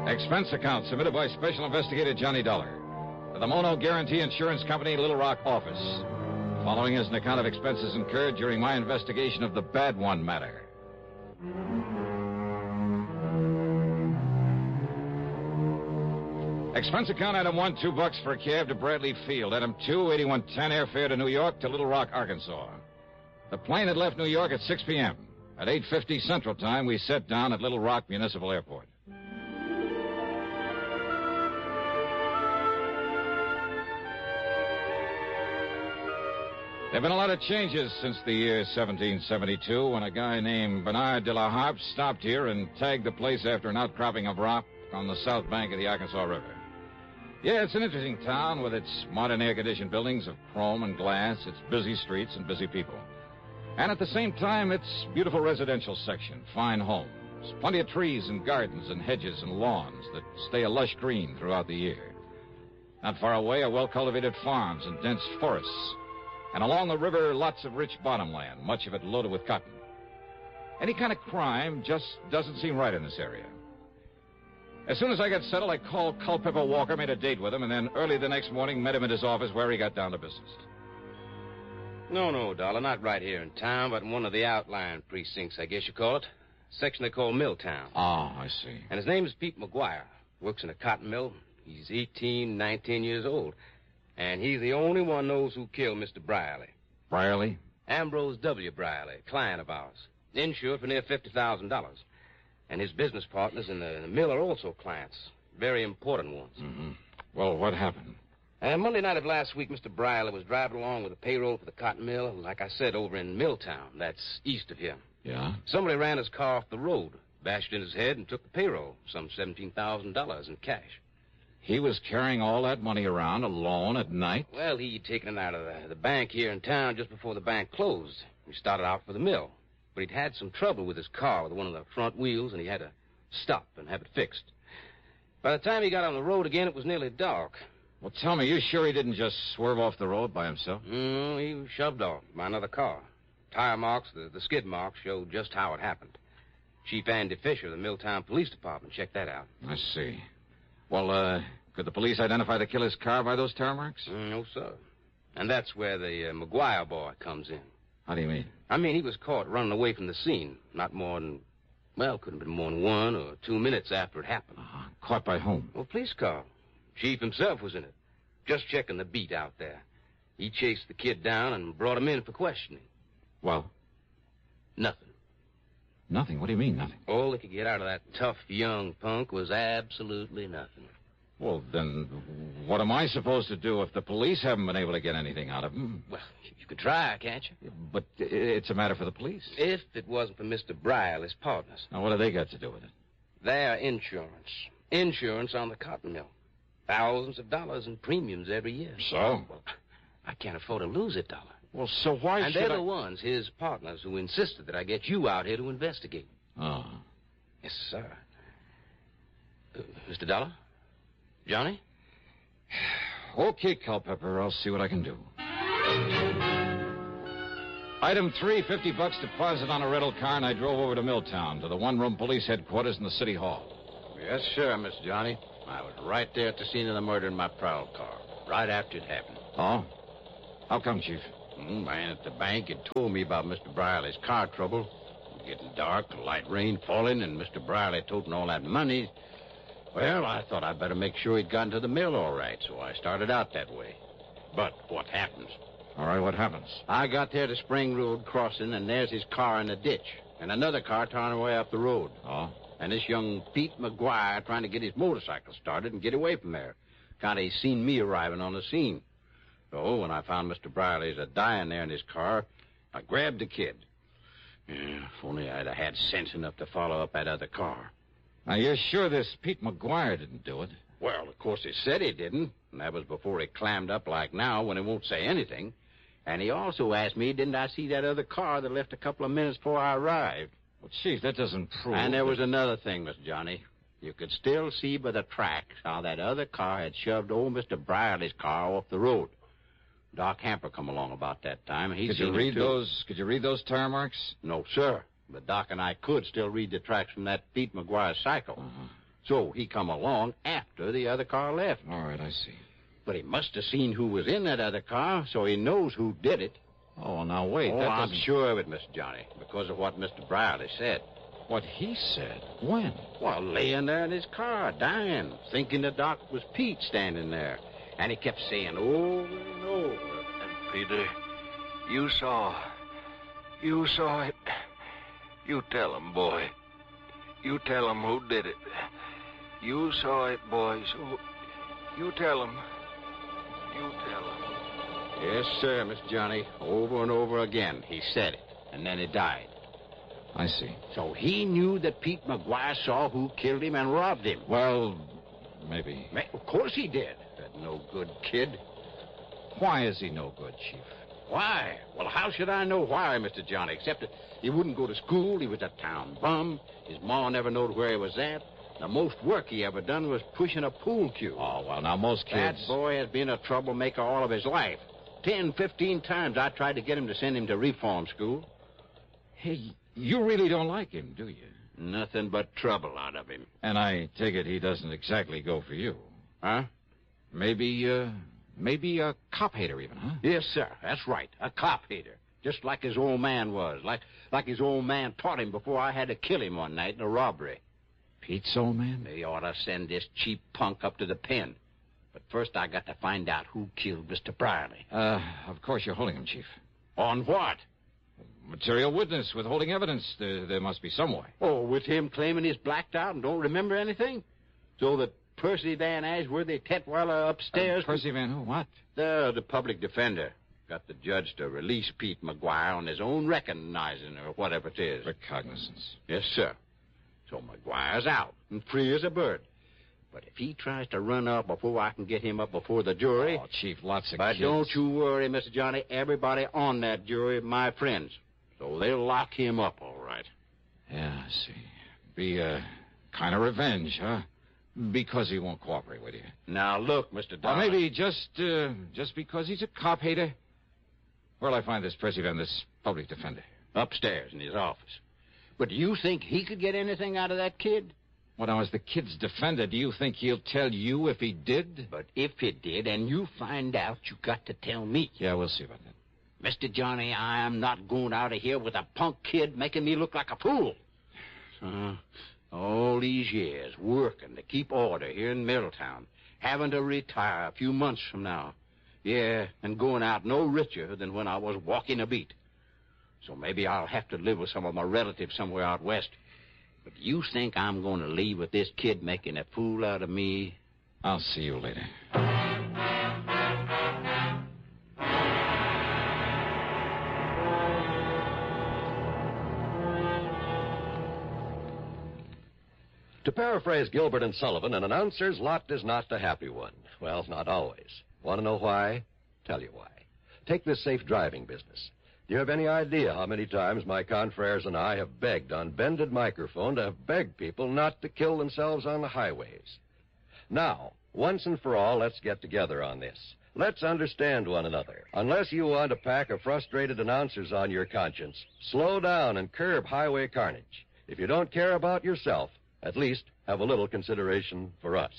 Expense account submitted by Special Investigator Johnny Dollar to the Mono Guarantee Insurance Company, Little Rock office. The following is an account of expenses incurred during my investigation of the Bad One matter. Expense account item 1, $2 for a cab to Bradley Field. Item 2, $81.10 airfare to New York to Little Rock, Arkansas. The plane had left New York at 6 p.m. At 8:50 Central Time, we set down at Little Rock Municipal Airport. There have been a lot of changes since the year 1772 when a guy named Bernard de la Harpe stopped here and tagged the place after an outcropping of rock on the south bank of the Arkansas River. Yeah, it's an interesting town with its modern air-conditioned buildings of chrome and glass, its busy streets and busy people. And at the same time, its beautiful residential section, fine homes, plenty of trees and gardens and hedges and lawns that stay a lush green throughout the year. Not far away are well-cultivated farms and dense forests. And along the river, lots of rich bottomland, much of it loaded with cotton. Any kind of crime just doesn't seem right in this area. As soon as I got settled, I called Culpepper Walker, made a date with him, and then early the next morning met him at his office where he got down to business. No, Dollar, not right here in town, but in one of the outlying precincts, I guess you call it. Section they call Milltown. Oh, I see. And his name is Pete McGuire. Works in a cotton mill. He's 18, 19 years old. And he's the only one knows who killed Mr. Brierly. Brierly? Ambrose W. Brierly, client of ours. Insured for near $50,000. And his business partners in the mill are also clients. Very important ones. Mm-hmm. Well, what happened? Monday night of last week, Mr. Brierly was driving along with the payroll for the cotton mill, like I said, over in Milltown. That's east of here. Yeah? Somebody ran his car off the road, bashed in his head, and took the payroll, some $17,000 in cash. He was carrying all that money around alone at night? Well, he'd taken it out of the bank here in town just before the bank closed. He started out for the mill. But he'd had some trouble with his car, with one of the front wheels, and he had to stop and have it fixed. By the time he got on the road again, it was nearly dark. Well, tell me, you sure he didn't just swerve off the road by himself? No, he was shoved off by another car. Tire marks, the skid marks, showed just how it happened. Chief Andy Fisher of the Milltown Police Department checked that out. I see. Well, could the police identify the killer's car by those tire marks? No, sir. And that's where the McGuire boy comes in. How do you mean? I mean, he was caught running away from the scene. Not more than, well, couldn't have been more than 1 or 2 minutes after it happened. Caught by whom? Well, police car. Chief himself was in it. Just checking the beat out there. He chased the kid down and brought him in for questioning. Well? Nothing. Nothing? What do you mean, nothing? All they could get out of that tough young punk was absolutely nothing. Well, then, what am I supposed to do if the police haven't been able to get anything out of him? Well, you could try, can't you? But it's a matter for the police. If it wasn't for Mr. Brierly's partners. Now, what do they got to do with it? Their insurance. Insurance on the cotton mill. Thousands of dollars in premiums every year. So? Well, I can't afford to lose it, Dollar. Well, so why and should they're the ones, his partners, who insisted that I get you out here to investigate. Oh. Yes, sir. Mr. Dollar? Johnny? Okay, Culpepper. I'll see what I can do. Item 3, $50 deposit on a rental car, and I drove over to Milltown, to the one-room police headquarters in the city hall. Yes, sir, Miss Johnny. I was right there at the scene of the murder in my prowl car, right after it happened. Oh? How come, Chief? Man at the bank had told me about Mr. Brierly's car trouble. Getting dark, light rain falling, and Mr. Brierly toting all that money. Well, I thought I'd better make sure he'd gotten to the mill all right, so I started out that way. But what happens? All right, what happens? I got there to Spring Road crossing, and there's his car in the ditch, and another car tearing away up the road. Oh? And this young Pete McGuire trying to get his motorcycle started and get away from there. Kind of seen me arriving on the scene. So when I found Mr. Brierly's dying there in his car, I grabbed the kid. Yeah, if only I'd have had sense enough to follow up that other car. Now, you're sure this Pete McGuire didn't do it? Well, of course, he said he didn't. And that was before he clammed up like now when he won't say anything. And he also asked me, didn't I see that other car that left a couple of minutes before I arrived? Well, Chief, that doesn't prove... And there was another thing, Miss Johnny. You could still see by the tracks how that other car had shoved old Mr. Brierly's car off the road. Doc Hamper come along about that time. And Could you read those tire marks? No, sir. But Doc and I could still read the tracks from that Pete McGuire cycle. Uh-huh. So he come along after the other car left. All right, I see. But he must have seen who was in that other car, so he knows who did it. Oh, well, now, wait. Oh, that I'm doesn't... sure of it, Mr. Johnny, because of what Mr. Brierly said. What he said? When? Well, laying there in his car, dying, thinking the doc was Pete standing there. And he kept saying over and over. And Peter, you saw it. You tell him, boy. You tell him who did it. You saw it, boy, so you tell him. You tell him. Yes, sir, Mr. Johnny. Over and over again, he said it, and then he died. I see. So he knew that Pete McGuire saw who killed him and robbed him. Well, maybe. Of course he did. That no good kid. Why is he no good, Chief? Why? Well, how should I know why, Mr. Johnny, except that he wouldn't go to school, he was a town bum, his ma never knowed where he was at. The most work he ever done was pushing a pool cue. Oh, well, now, most kids... That boy has been a troublemaker all of his life. 10, 15 times I tried to get him to send him to reform school. Hey, you really don't like him, do you? Nothing but trouble out of him. And I take it he doesn't exactly go for you. Huh? Maybe a cop hater even, huh? Yes, sir. That's right. A cop hater. Just like his old man was. Like his old man taught him before I had to kill him one night in a robbery. Pete's old man? They ought to send this cheap punk up to the pen. But first I got to find out who killed Mr. Brierly. Of course you're holding him, Chief. On what? Material witness, withholding evidence. There must be some way. Oh, with him claiming he's blacked out and don't remember anything? So that Percy Van Ashworthy Tetweiler upstairs... Percy Van who? What? The public defender. Got the judge to release Pete McGuire on his own recognizing or whatever it is. Recognizance. Yes, sir. So McGuire's out and free as a bird. But if he tries to run up before I can get him up before the jury... Oh, Chief, lots of But kids. don't you worry, Mr. Johnny. Everybody on that jury are my friends. So they'll lock him up, all right. Yeah, I see. Be kind of revenge, huh? Because he won't cooperate with you. Now, look, Mr. Don. Or maybe just because he's a cop hater. Where'll I find this Percy Van, this public defender? Upstairs in his office. But do you think he could get anything out of that kid? Well, now, as the kid's defender, do you think he'll tell you if he did? But if he did, and you find out, you got to tell me. Yeah, we'll see about that. Mr. Johnny, I am not going out of here with a punk kid making me look like a fool. All these years working to keep order here in Middletown, having to retire a few months from now. Yeah, and going out no richer than when I was walking a beat. So maybe I'll have to live with some of my relatives somewhere out west. But you think I'm going to leave with this kid making a fool out of me? I'll see you later. To paraphrase Gilbert and Sullivan, an announcer's lot is not a happy one. Well, not always. Want to know why? Tell you why. Take this safe driving business. Do you have any idea how many times my confreres and I have begged on bended microphone to have begged people not to kill themselves on the highways? Now, once and for all, let's get together on this. Let's understand one another. Unless you want a pack of frustrated announcers on your conscience, slow down and curb highway carnage. If you don't care about yourself, at least have a little consideration for us.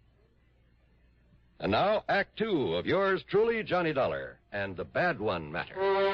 And now, Act Two of yours truly, Johnny Dollar, and the Bad One Matter.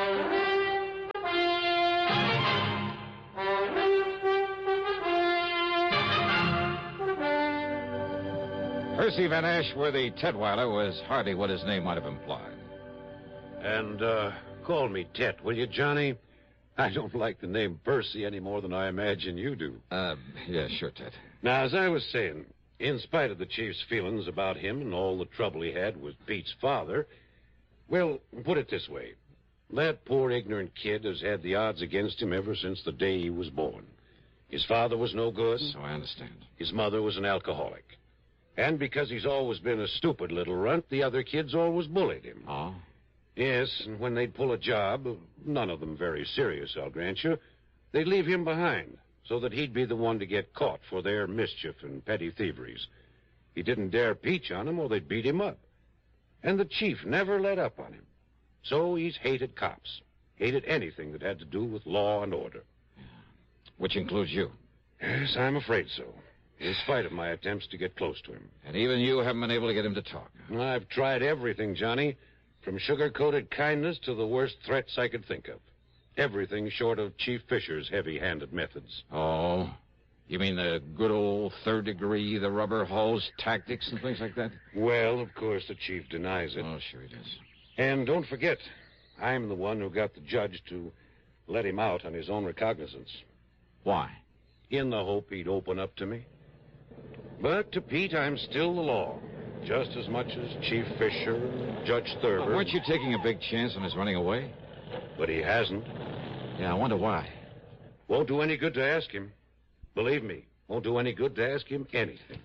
Percy Van Ashworthy Tetweiler was hardly what his name might have implied. And, call me Tet, will you, Johnny? I don't like the name Percy any more than I imagine you do. Yeah, sure, Ted. Now, as I was saying, in spite of the chief's feelings about him and all the trouble he had with Pete's father, well, put it this way. That poor ignorant kid has had the odds against him ever since the day he was born. His father was no good. So I understand. His mother was an alcoholic. And because he's always been a stupid little runt, the other kids always bullied him. Oh? Yes, and when they'd pull a job, none of them very serious, I'll grant you, they'd leave him behind so that he'd be the one to get caught for their mischief and petty thieveries. He didn't dare peach on them or they'd beat him up. And the chief never let up on him. So he's hated cops, hated anything that had to do with law and order. Which includes you. Yes, I'm afraid so. in spite of my attempts to get close to him. And even you haven't been able to get him to talk. I've tried everything, Johnny, from sugar-coated kindness to the worst threats I could think of. Everything short of Chief Fisher's heavy-handed methods. Oh? You mean the good old third degree, the rubber hose tactics and things like that? Well, of course, the chief denies it. Oh, sure he does. And don't forget, I'm the one who got the judge to let him out on his own recognizance. Why? In the hope he'd open up to me. But to Pete, I'm still the law. Just as much as Chief Fisher and Judge Thurber. Well, weren't you taking a big chance on his running away? But he hasn't. Yeah, I wonder why. Won't do any good to ask him. Believe me, won't do any good to ask him anything.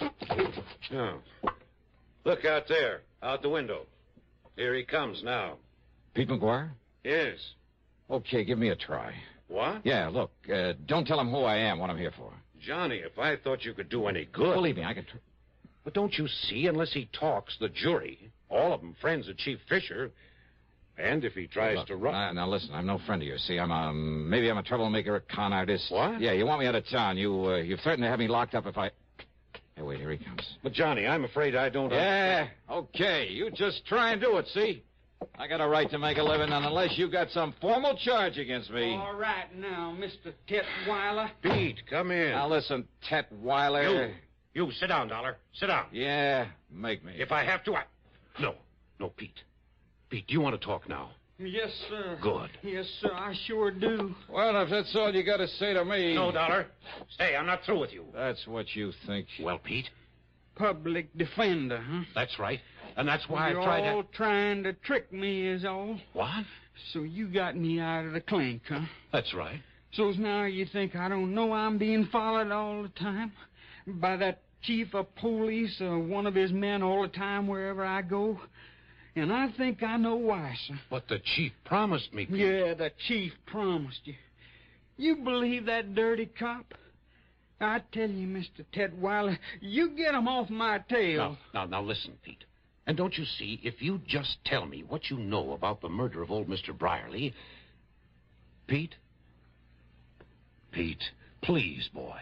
Oh. Look out there, out the window. Here he comes now. Pete McGuire? Yes. Okay, give me a try. What? Yeah, look, don't tell him who I am, what I'm here for. Johnny, if I thought you could do any good... Believe me, I could... But don't you see, unless he talks, the jury, all of them friends of Chief Fisher, and if he tries to run... Now, listen, I'm no friend of yours. See, maybe I'm a troublemaker, a con artist. What? Yeah, you want me out of town. You've threatened to have me locked up if I... Hey, wait, here he comes. But, Johnny, I'm afraid I don't... Yeah, okay. You just try and do it, see? I got a right to make a living, and unless you got some formal charge against me... All right now, Mr. Tetweiler. Pete, come in. Now, listen, Tetweiler... You, sit down, Dollar. Sit down. Yeah, make me. If I have to, No, Pete. Pete, do you want to talk now? Yes, sir. Good. Yes, sir, I sure do. Well, if that's all you got to say to me... No, Dollar. Stay, I'm not through with you. That's what you think. Well, Pete? Public defender, huh? That's right. And that's why You're I tried all trying to trick me is all. What? So you got me out of the clink, huh? That's right. So's now you think I don't know I'm being followed all the time? By that chief of police or one of his men all the time wherever I go? And I think I know why, sir. But the chief promised me, Pete. Yeah, the chief promised you. You believe that dirty cop? I tell you, Mr. Tetweiler, you get him off my tail. Now, listen, Pete. And don't you see, if you just tell me what you know about the murder of old Mr. Brierly... Pete? Pete, please, boy.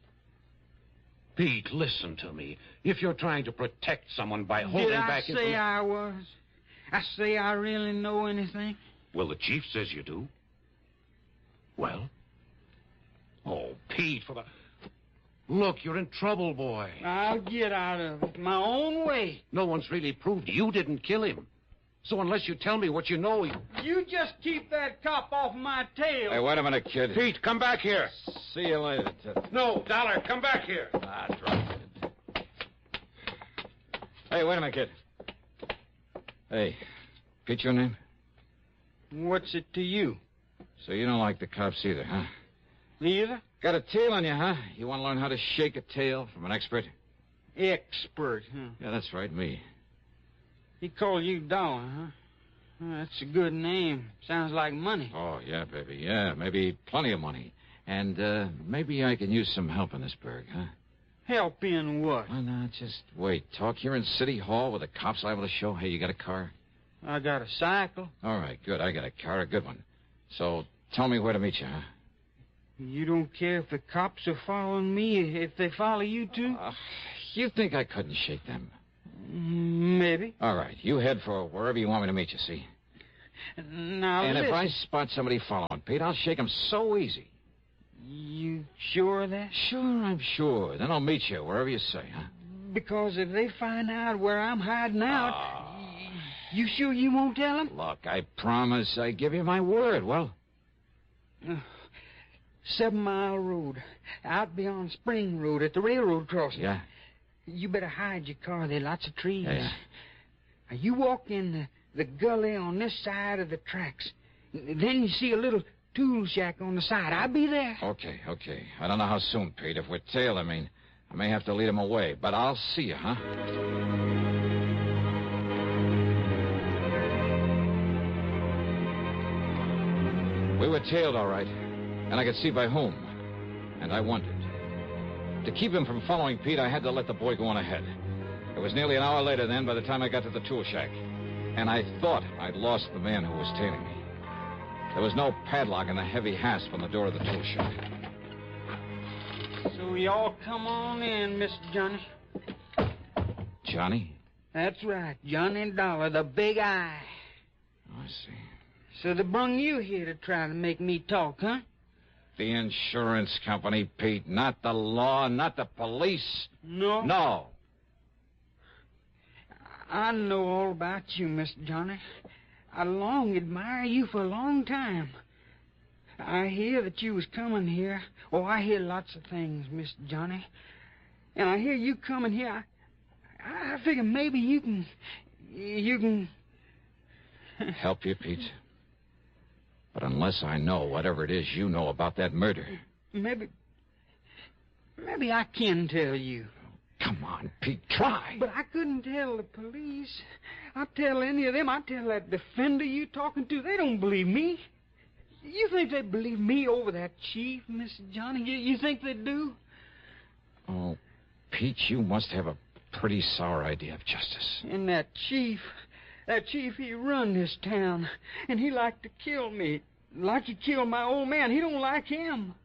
Pete, listen to me. If you're trying to protect someone by holding back... Did I say I was? I say I really know anything? Well, the chief says you do. Well? Oh, Pete, for the... Look, you're in trouble, boy. I'll get out of it my own way. No one's really proved you didn't kill him. So unless you tell me what you know... You just keep that cop off my tail. Hey, wait a minute, kid. Pete, come back here. See you later, Ted. No, Dollar, come back here. Drop it. Hey, wait a minute, kid. Hey, Pete, your name? What's it to you? So you don't like the cops either, huh? Either? Got a tail on you, huh? You want to learn how to shake a tail from an expert? Expert, huh? Yeah, that's right, me. He called you Dollar, huh? Well, that's a good name. Sounds like money. Oh, yeah, baby, yeah. Maybe plenty of money. And maybe I can use some help in this burg, huh? Help in what? Well, now, just wait. Talk here in City Hall with the cops liable to show. Hey, you got a car? I got a cycle. All right, good. I got a car, a good one. So tell me where to meet you, huh? You don't care if the cops are following me, if they follow you, too? You think I couldn't shake them? Maybe. All right, you head for wherever you want me to meet you, see? Now, and listen. if I spot somebody following Pete, I'll shake him so easy. You sure of that? Sure, I'm sure. Then I'll meet you wherever you say, huh? Because if they find out where I'm hiding out, you sure you won't tell them? Look, I promise I give you my word. Well? 7 Mile Road, out beyond Spring Road at the railroad crossing. Yeah? You better hide your car. There are lots of trees. Yeah. Now, you walk in the gully on this side of the tracks. Then you see a little tool shack on the side. I'll be there. Okay. I don't know how soon, Pete. If we're tailed, I may have to lead him away. But I'll see you, huh? We were tailed, all right. And I could see by whom. And I wondered. To keep him from following Pete, I had to let the boy go on ahead. It was nearly an hour later then by the time I got to the tool shack. And I thought I'd lost the man who was tailing me. There was no padlock and a heavy hasp on the door of the tool shack. So y'all come on in, Mr. Johnny. Johnny? That's right, Johnny Dollar, the big eye. I see. So they brung you here to try to make me talk, huh? The insurance company, Pete, not the law, not the police. No. No. I know all about you, Mr. Johnny. I long admire you for a long time. I hear that you was coming here. Oh, I hear lots of things, Mr. Johnny. And I hear you coming here. I figure maybe you can... Help you, Pete? But unless I know whatever it is you know about that murder... Maybe I can tell you. Come on, Pete, try. But I couldn't tell the police. I'd tell any of them. I'd tell that defender you talking to. They don't believe me. You think they believe me over that chief, Mr. Johnny? You think they do? Oh, Pete, you must have a pretty sour idea of justice. And that chief, he run this town. And he liked to kill me. Like he killed my old man. He don't like him.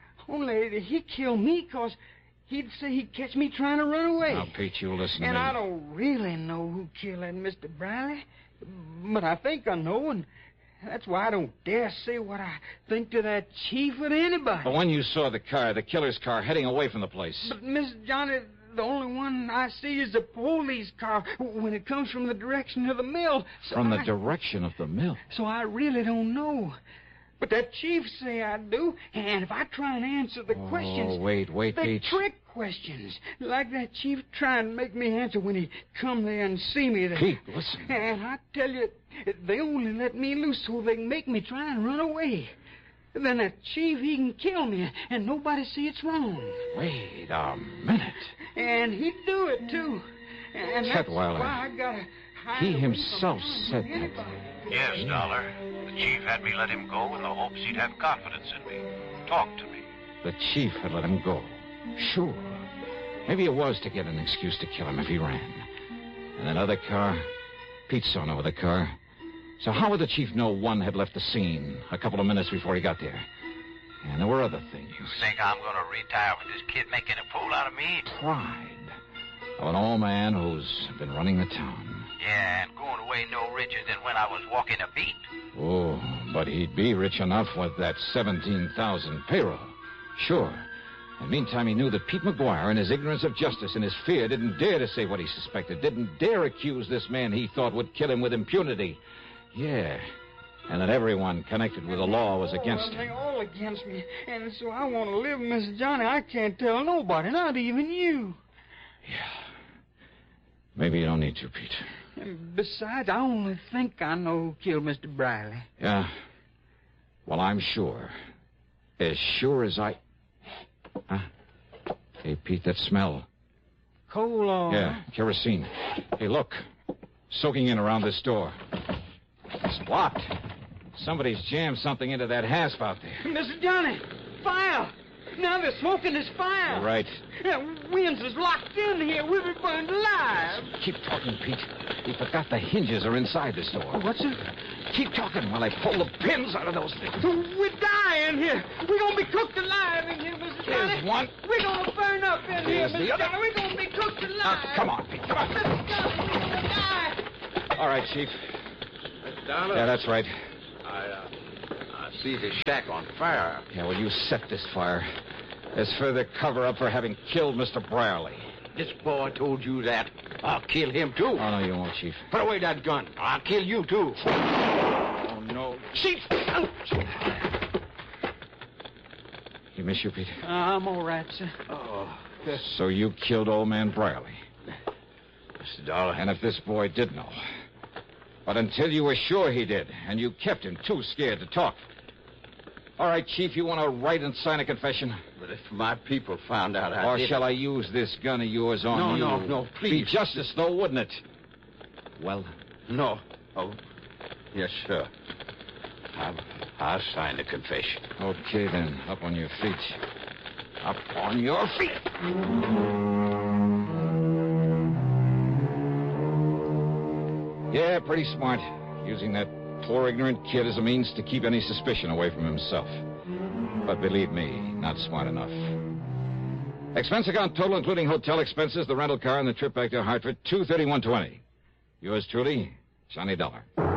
Only he killed me because he'd say he'd catch me trying to run away. Now, Pete, you listen to me. And I don't really know who killed that Mr. Briley. But I think I know, and that's why I don't dare say what I think to that chief or to anybody. But when you saw the killer's car, heading away from the place... But, Mr. Johnny, the only one I see is the police car when it comes from the direction of the mill. So From the direction of the mill? So I really don't know. But that chief say I do, and if I try and answer the questions... Oh, wait, they're Pete. trick questions. Like that chief trying to make me answer when he come there and see me. Pete, listen. And I tell you, they only let me loose so they can make me try and run away. Then that chief, he can kill me, and nobody see it's wrong. Wait a minute. And he'd do it, too. And that's Chetweiler. why I gotta hide He away himself from said anybody. that. Yes, Dollar. The chief had me let him go in the hopes he'd have confidence in me. Talk to me. The chief had let him go. Sure. Maybe it was to get an excuse to kill him if he ran. And that other car? Pete saw no other car. So how would the chief know one had left the scene a couple of minutes before he got there? And there were other things. You think I'm going to retire with this kid making a fool out of me? Pride of an old man who's been running the town. Yeah, and going away no richer than when I was walking a beat. Oh, but he'd be rich enough with that 17,000 payroll. Sure. And meantime, he knew that Pete McGuire, in his ignorance of justice and his fear, didn't dare to say what he suspected, didn't dare accuse this man he thought would kill him with impunity. Yeah. And that everyone connected with the law was against him. They're all against me. And so I want to live, Mr. Johnny. I can't tell nobody, not even you. Yeah. Maybe you don't need to, Pete. And besides, I only think I know who killed Mr. Briley. Yeah. Well, I'm sure. As sure as I... Huh? Hey, Pete, that smell. Coal oil. Yeah, kerosene. Hey, look. Soaking in around this door. It's blocked. Somebody's jammed something into that hasp out there. Mr. Johnny, fire! Now they're smoking this fire. You're right. Winds is locked in here. We'll be burned alive. Keep talking, Pete. We forgot the hinges are inside this door. What's it? Keep talking while I pull the pins out of those things. We're dying here. We're going to be cooked alive in here, Mr. Johnny. There's one. We're going to burn up in here, There's the Mr. other. Johnny. We're going to be cooked alive. Now, come on, Pete. Come on. Mr. Johnny, we're going to die. All right, Chief. Mr. Dollar? Yeah, that's right. I see the shack on fire. Yeah, well, you set this fire. As further cover-up for having killed Mr. Brierly. This boy told you that. I'll kill him, too. Oh, no, you won't, Chief. Put away that gun. I'll kill you, too. Oh, no. Chief! You miss you, Pete? I'm all right, sir. Oh, So you killed old man Brierly. Mr. Dollar. And if this boy did know. But until you were sure he did, and you kept him too scared to talk. All right, Chief, you want to write and sign a confession? But if my people found out I Or did... shall I use this gun of yours on you? No, please. Be justice, though, wouldn't it? Well, No. Oh, yes, sir. I'll sign the confession. okay, then. Up on your feet. Up on your feet. Yeah, pretty smart. Using that poor ignorant kid as a means to keep any suspicion away from himself. But believe me, not smart enough. Expense account total, including hotel expenses, the rental car, and the trip back to Hartford, $231.20. Yours truly, Johnny Dollar.